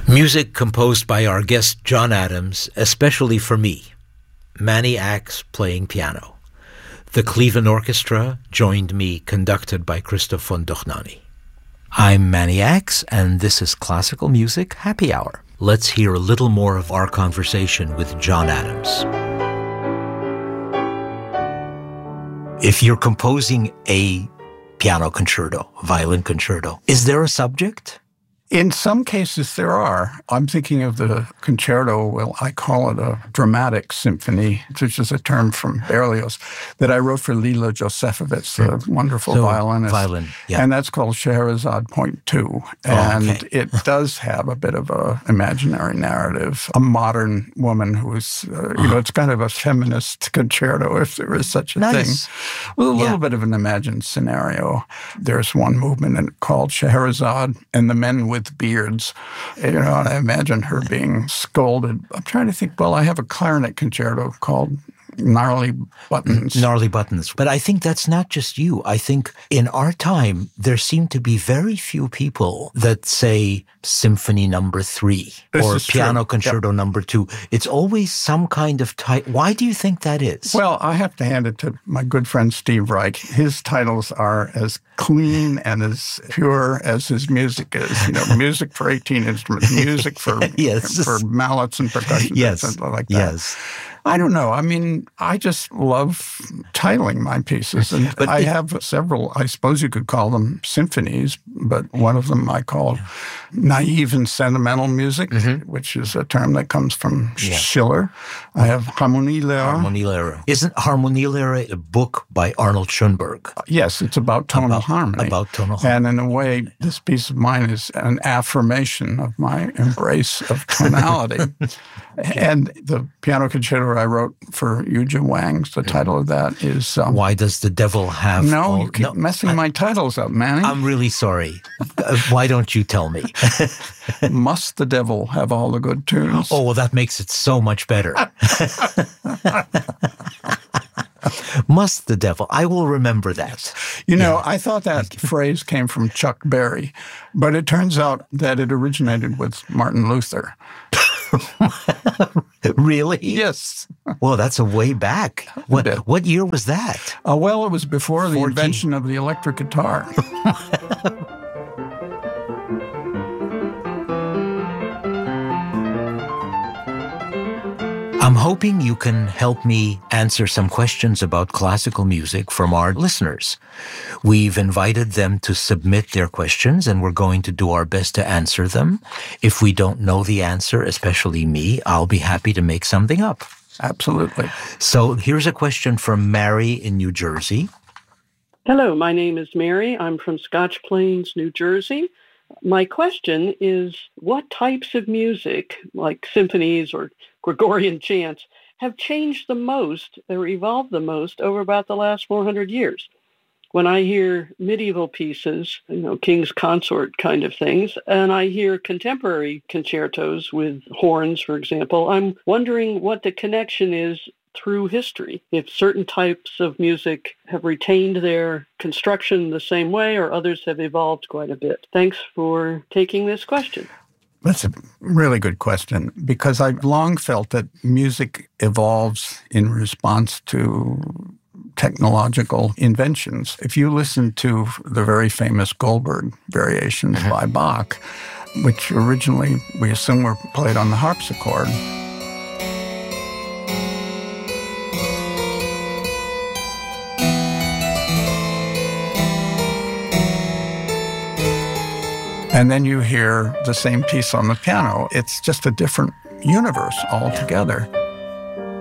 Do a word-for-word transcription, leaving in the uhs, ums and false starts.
Music composed by our guest John Adams, especially for me. Manny Axe playing piano. The Cleveland Orchestra joined me, conducted by Christoph von Dohnanyi. I'm Manny Axe, and this is Classical Music Happy Hour. Let's hear a little more of our conversation with John Adams. If you're composing a piano concerto, violin concerto, is there a subject? In some cases, there are. I'm thinking of the concerto, well, I call it a dramatic symphony, which is a term from Berlioz, that I wrote for Lila Josefovitz, the wonderful so, violinist. Violin, yeah. And that's called Scheherazade Point Two. And oh, okay. it does have a bit of an imaginary narrative. A modern woman who's, uh, you know, it's kind of a feminist concerto, if there is such a nice. thing. With a little yeah. bit of an imagined scenario. There's one movement in it called Scheherazade and the Men with with beards. You know, and I imagine her being scolded. I'm trying to think, well, I have a clarinet concerto called Gnarly Buttons. Gnarly Buttons. But I think that's not just you. I think in our time, there seem to be very few people that say Symphony Number Three this or Piano true. Concerto yep. Number Two. It's always some kind of title. Why do you think that is? Well, I have to hand it to my good friend Steve Reich. His titles are as clean and as pure as his music is. You know, music for eighteen instruments, music for yes. for mallets and percussion, yes. and like that. Yes. I don't know. I mean, I just love titling my pieces. And but I it, have several, I suppose you could call them symphonies, but one of them I call yeah. naive and sentimental music, mm-hmm. which is a term that comes from yeah. Schiller. I have Harmonielehre. Harmonielehre. Isn't Harmonielehre a book by Arnold Schoenberg? Yes, it's about tonal about, harmony. About tonal harmony. And in a way, this piece of mine is an affirmation of my embrace of tonality. And the piano concerto I wrote for Yuja Wang's, the title of that is... Um, Why Does the Devil Have... No, all, you keep no, messing I, my titles up, Manny. I'm really sorry. uh, why don't you tell me? Must the Devil Have All the Good Tunes? Oh, well, that makes it so much better. Must the devil. I will remember that. You know, yeah. I thought that phrase came from Chuck Berry, but it turns out that it originated with Martin Luther. Really? Yes. Well, that's a way back. What what year was that? Uh, well, it was before the fourteen invention of the electric guitar. I'm hoping you can help me answer some questions about classical music from our listeners. We've invited them to submit their questions, and we're going to do our best to answer them. If we don't know the answer, especially me, I'll be happy to make something up. Absolutely. So here's a question from Mary in New Jersey. Hello, my name is Mary. I'm from Scotch Plains, New Jersey. My question is, what types of music, like symphonies or Gregorian chants, have changed the most or evolved the most over about the last four hundred years? When I hear medieval pieces, you know, King's Consort kind of things, and I hear contemporary concertos with horns, for example, I'm wondering what the connection is through history, if certain types of music have retained their construction the same way or others have evolved quite a bit. Thanks for taking this question. That's a really good question, because I've long felt that music evolves in response to technological inventions. If you listen to the very famous Goldberg variations by Bach, which originally we assume were played on the harpsichord, and then you hear the same piece on the piano. It's just a different universe altogether.